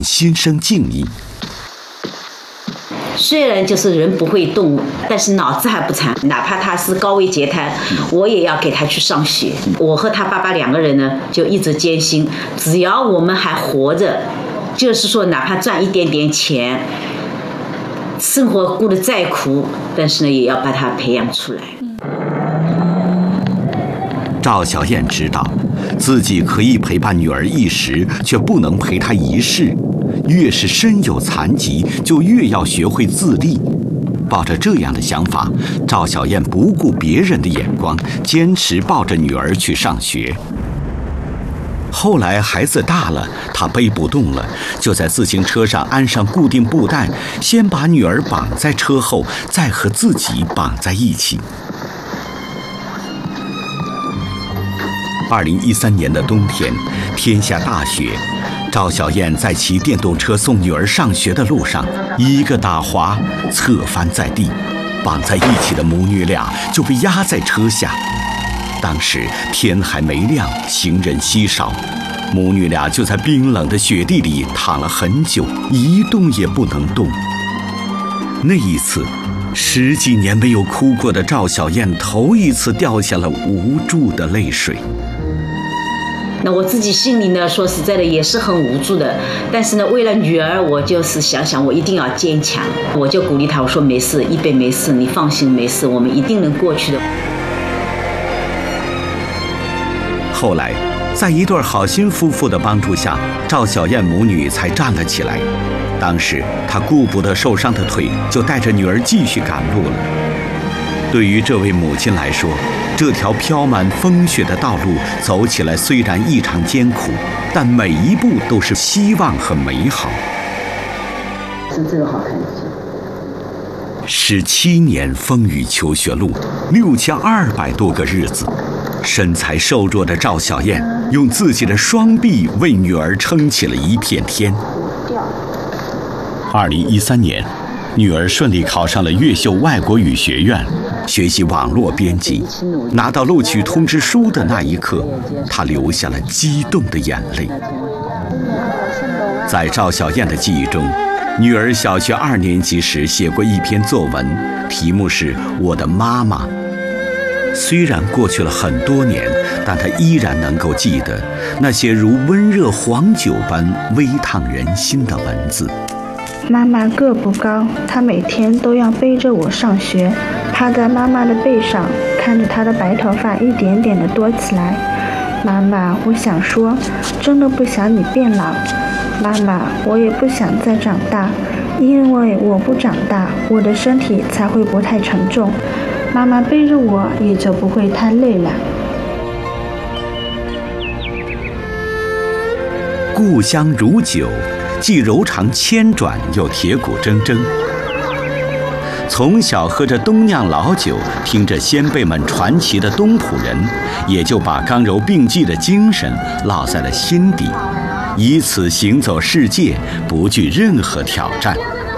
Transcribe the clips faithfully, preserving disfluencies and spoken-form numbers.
心生敬意。 虽然就是人不会动，但是脑子还不残，哪怕他是高位截瘫，我也要给他去上学。我和他爸爸两个人呢，就一直坚信，只要我们还活着，就是说哪怕赚一点点钱，生活过得再苦，但是呢，也要把他培养出来。 赵小燕知道，自己可以陪伴女儿一时，却不能陪她一世。越是身有残疾，就越要学会自立。抱着这样的想法，赵小燕不顾别人的眼光，坚持抱着女儿去上学。后来孩子大了，她背不动了，就在自行车上安上固定布带，先把女儿绑在车后，再和自己绑在一起。二零一三年的冬天，天下大雪，赵小燕在骑电动车送女儿上学的路上，一个打滑，侧翻在地，绑在一起的母女俩就被压在车下。当时天还没亮，行人稀少，母女俩就在冰冷的雪地里躺了很久，一动也不能动。那一次，十几年没有哭过的赵小燕头一次掉下了无助的泪水。 那我自己心里呢，说实在的也是很无助的，但是呢，为了女儿，我就是想想我一定要坚强，我就鼓励她，我说没事，一贝没事，你放心，没事，我们一定能过去的。 后来，在一对好心夫妇的帮助下，赵小燕母女才站了起来。当时她顾不得受伤的腿，就带着女儿继续赶路了。对于这位母亲来说，这条飘满风雪的道路走起来虽然异常艰苦，但每一步都是希望和美好。 是这个好看。 十七年风雨求学路，六千二百多个日子，身材瘦弱的赵小燕用自己的双臂为女儿撑起了一片天。二零一三年，女儿顺利考上了越秀外国语学院，学习网络编辑。拿到录取通知书的那一刻，她流下了激动的眼泪。在赵小燕的记忆中，女儿小学二年级时写过一篇作文，题目是《我的妈妈》。虽然过去了很多年，但她依然能够记得那些如温热黄酒般微烫人心的文字。 妈妈个不高，她每天都要背着我上学，趴在妈妈的背上，看着她的白头发一点点的多起来。妈妈，我想说，真的不想你变老。妈妈，我也不想再长大，因为我不长大，我的身体才会不太沉重，妈妈背着我也就不会太累了。 故乡如酒，既柔肠千转，又铁骨铮铮。从小喝着东酿老酒，听着先辈们传奇的东浦人，也就把刚柔并济的精神烙在了心底，以此行走世界，不惧任何挑战。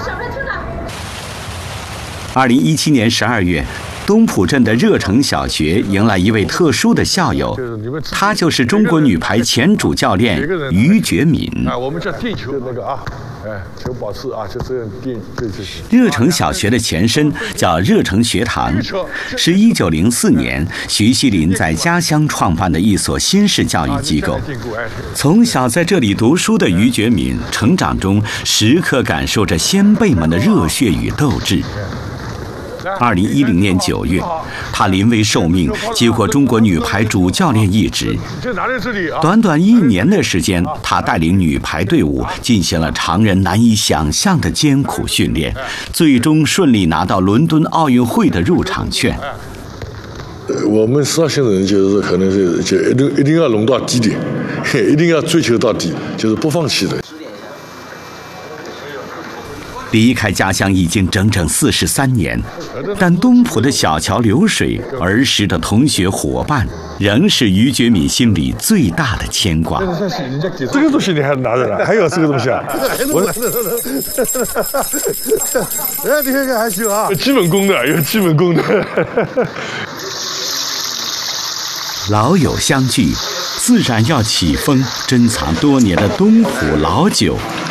二零一七年十二月，东浦镇的热城小学迎来一位特殊的校友，他就是中国女排前主教练于觉敏。 啊，我们叫地球那个啊，哎，求保持啊，就这样定对对。 热城小学的前身叫热城学堂，是一九零四年徐锡麟在家乡创办的一所新式教育机构。从小在这里读书的于觉敏，成长中时刻感受着先辈们的热血与斗志。二零一零年九月，他临危受命，接过中国女排主教练一职。短短一年的时间，他带领女排队伍进行了常人难以想象的艰苦训练，最终顺利拿到伦敦奥运会的入场券。 我们十二线的人就是可能是就一定一定要弄到底点，一定要追求到底，就是不放弃的。 离开家乡已经整整四十三年，但东浦的小桥流水、儿时的同学伙伴，仍是于觉敏心里最大的牵挂。 这个东西你还拿着呢？还有这个东西啊？我，哎，你看看还行啊，有基本功的，有基本功的。 老友相聚，自然要起风，珍藏多年的东浦老酒。